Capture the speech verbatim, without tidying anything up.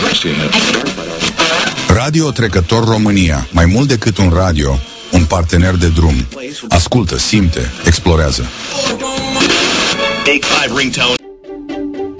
Radio Trecător România. Mai mult decât un radio, un partener de drum. Ascultă, simte, explorează. Take five ringtone.